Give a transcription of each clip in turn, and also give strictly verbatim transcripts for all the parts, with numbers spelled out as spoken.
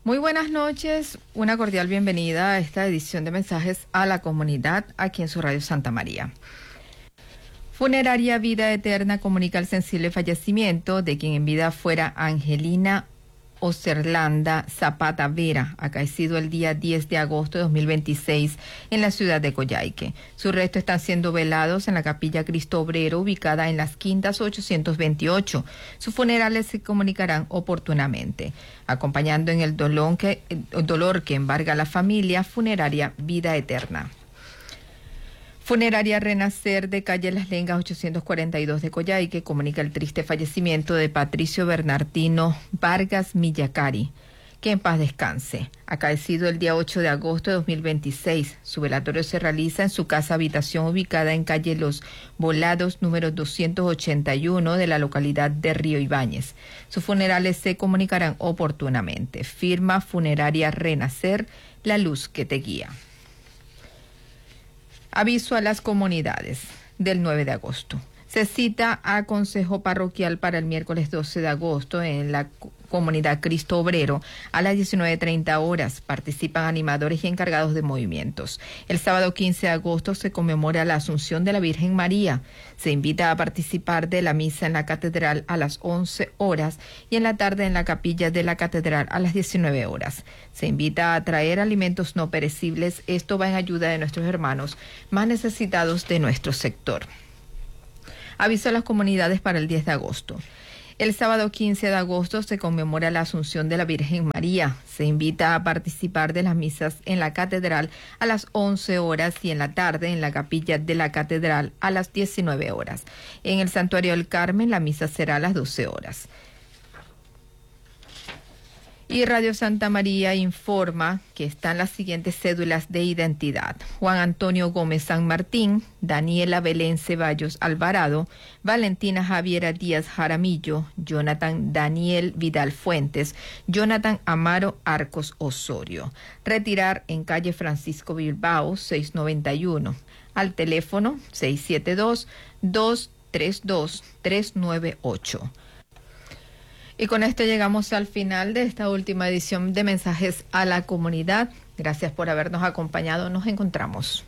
Muy buenas noches, una cordial bienvenida a esta edición de Mensajes a la Comunidad aquí en su radio Santa María. Funeraria Vida Eterna comunica el sensible fallecimiento de quien en vida fuera Angelina Ocerlanda Zapata Vera, acaecido el día diez de agosto de dos mil veintiséis en la ciudad de Coyhaique. Sus restos están siendo velados en la capilla Cristo Obrero, ubicada en Las Quintas ochocientos veintiocho. Sus funerales se comunicarán oportunamente. Acompañando en el dolor que, el dolor que embarga a la familia, Funeraria Vida Eterna. Funeraria Renacer de calle Las Lengas ochocientos cuarenta y dos de Coyhaique comunica el triste fallecimiento de Patricio Bernardino Vargas Millacari, que en paz descanse. Acaecido el día ocho de agosto de dos mil veintiséis, su velatorio se realiza en su casa habitación ubicada en calle Los Volados número doscientos ochenta y uno de la localidad de Río Ibáñez. Sus funerales se comunicarán oportunamente. Firma Funeraria Renacer, la luz que te guía. Aviso a las comunidades del nueve de agosto. Se cita a Consejo Parroquial para el miércoles doce de agosto en la comunidad Cristo Obrero a las diecinueve treinta horas. Participan animadores y encargados de movimientos. El sábado quince de agosto se conmemora la Asunción de la Virgen María. Se invita a participar de la misa en la catedral a las once horas y en la tarde en la capilla de la catedral a las diecinueve horas. Se invita a traer alimentos no perecibles. Esto va en ayuda de nuestros hermanos más necesitados de nuestro sector. Aviso a las comunidades para el diez de agosto. El sábado quince de agosto se conmemora la Asunción de la Virgen María. Se invita a participar de las misas en la catedral a las once horas y en la tarde en la capilla de la catedral a las diecinueve horas. En el Santuario del Carmen la misa será a las doce horas. Y Radio Santa María informa que están las siguientes cédulas de identidad: Juan Antonio Gómez San Martín, Daniela Belén Ceballos Alvarado, Valentina Javiera Díaz Jaramillo, Jonathan Daniel Vidal Fuentes, Jonathan Amaro Arcos Osorio. Retirar en calle Francisco Bilbao seiscientos noventa y uno, al teléfono seis siete dos, dos tres dos, tres nueve ocho. Y con esto llegamos al final de esta última edición de Mensajes a la Comunidad. Gracias por habernos acompañado. Nos encontramos.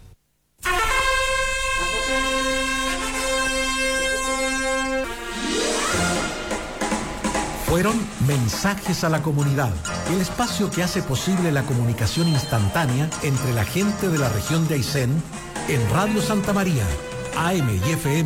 Fueron Mensajes a la Comunidad, el espacio que hace posible la comunicación instantánea entre la gente de la región de Aysén en Radio Santa María, A M y F M.